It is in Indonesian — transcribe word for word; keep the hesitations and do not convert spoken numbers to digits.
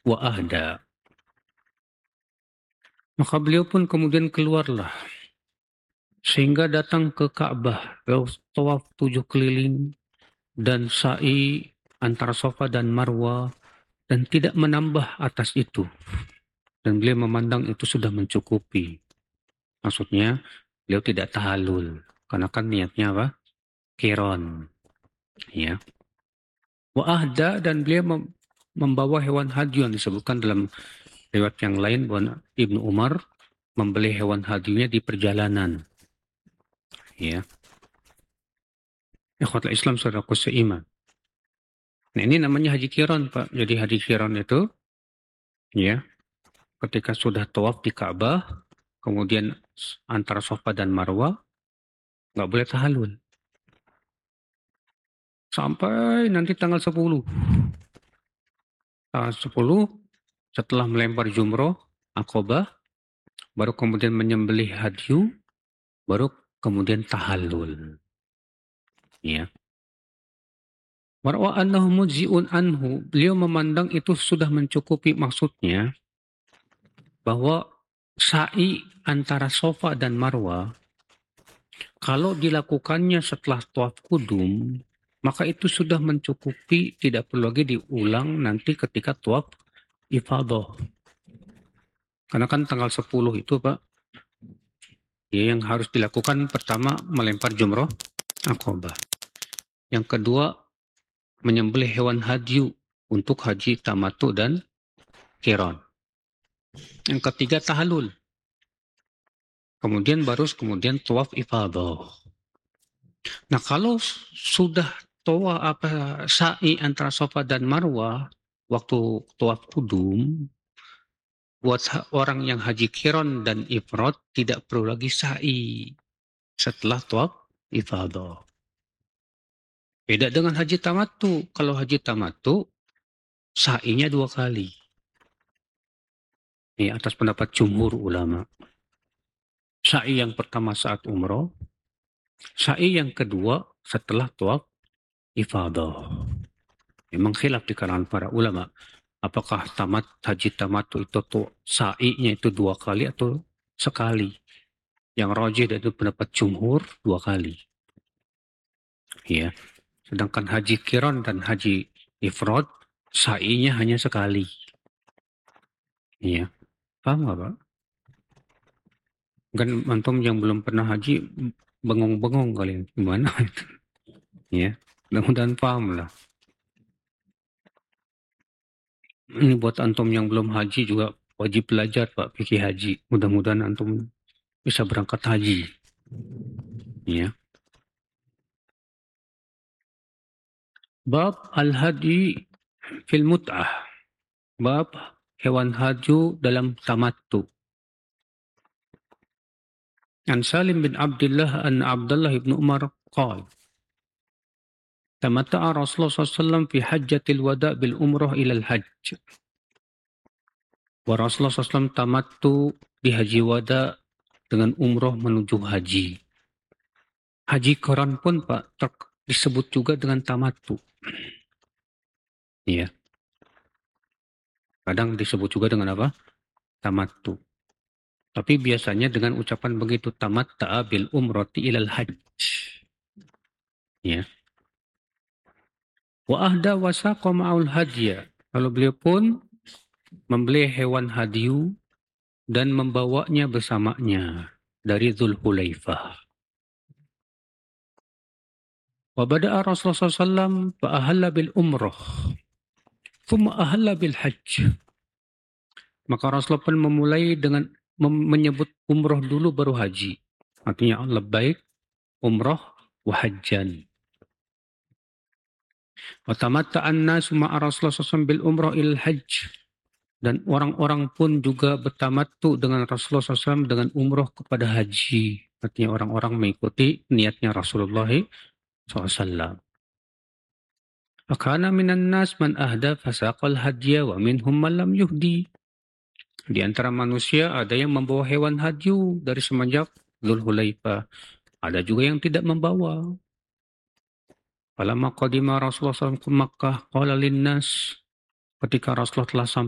wa ahda. Maka beliau pun kemudian keluarlah sehingga datang ke Ka'bah, tawaf tujuh keliling dan sa'i antara Safa dan Marwa, dan tidak menambah atas itu. Dan beliau memandang itu sudah mencukupi. Maksudnya beliau tidak tahallul karena kan niatnya apa? Qiran. Ya. Wa ahda, dan beliau mem- membawa hewan haji yang disebutkan dalam riwayat yang lain bahwa Ibnu Umar membeli hewan hajinya di perjalanan. Ya. Ikhwatul Islam saudaraku seiman. Nah, ini namanya haji qiran, Pak. Jadi haji qiran itu ya, ketika sudah tawaf di Ka'bah, kemudian antara Safa dan Marwa nggak boleh tahallul. Sampai nanti tanggal sepuluh. Tanggal sepuluh setelah melempar jumroh Aqabah, baru kemudian menyembelih hadyu, baru kemudian tahallul. Ya. Warwa annahu mujzi'un anhu, beliau memandang itu sudah mencukupi, maksudnya bahwa sa'i antara Safa dan Marwa kalau dilakukannya setelah tawaf kudum, maka itu sudah mencukupi, tidak perlu lagi diulang nanti ketika tawaf ifadah. Karena kan tanggal sepuluh itu, Pak, ya, yang harus dilakukan pertama melempar jumroh Aqabah. Yang kedua menyembelih hewan hadyu untuk haji tamattu dan qiran. Yang ketiga tahallul. Kemudian baru kemudian tawaf ifadah. Nah, kalau sudah tawaf apa sa'i antara Safa dan Marwa waktu tawaf kudum, buat orang yang haji qiran dan ifrad tidak perlu lagi sa'i setelah tawaf ifadah. Beda dengan haji tamattu. Kalau haji tamattu sa'inya dua kali. Ini atas pendapat jumhur ulama. Sa'i yang pertama saat umroh, sa'i yang kedua setelah tawaf ifadah. Memang khilaf di kalangan para ulama. Apakah tamat haji tamattu itu tuh sa'inya itu dua kali atau sekali? Yang rajih itu pendapat jumhur dua kali. Ya. Sedangkan haji qiran dan haji ifrad sa'inya hanya sekali. Iya. Paham nggak, Pak? Kan antum yang belum pernah haji bengong-bengong kali, gimana itu? Ya. Mudah-mudahan paham lah. Ini buat antum yang belum haji juga wajib belajar, Pak, fikih haji. Mudah-mudahan antum bisa berangkat haji. Ya. Bab al-hadi fil mut'ah. Bab hewan haju dalam tamattu. An Salim bin Abdullah an Abdullah ibn Umar qala tamatta'a Rasulullah sallallahu alaihi wasallam fi hajjatil wada' bil umrah ila al-hajj. Wa Rasulullah sallallahu alaihi wasallam tamattu di haji wada dengan umrah menuju haji. Haji qiran pun, Pak, ter- disebut juga dengan tamattu. Iya. Kadang disebut juga dengan apa? Tamattu. Tapi biasanya dengan ucapan begitu, tamatta'a bil umrati ilal hajj. Ya. Wa ahda wa saqa ma'ul hadya. Lalu beliau pun membeli hewan hadiu dan membawanya bersamanya dari Dzulhulaifah. Wa bada'a Rasulullah sallallahu alaihi wasallam fa ahalla bil umrah. Thumma ahalla bil hajj. Maka Rasulullah pun memulai dengan mem- menyebut umrah dulu baru haji. Artinya labbaik, umrah, wa hajjan. Wa tamatta'an nasu ma'a Rasulullah sallallahu alaihi wasallam bil umrah ilal hajj. Dan orang-orang pun juga bertamattu dengan Rasulullah sallallahu alaihi wasallam dengan umrah kepada haji. Artinya orang-orang mengikuti niatnya Rasulullah sallallahu alaihi wasallam. Akana minan nas man ahda fasaqal hadya wa minhum man lam yuhdi. Di antara manusia ada yang membawa hewan hadyu dari semenjak Dzulhulaifah. Ada juga yang tidak membawa. Falamma qadima Rasulullah sallallahu alaihi wasallam ke Makkah qala linnas, ketika Rasulullah telah sampai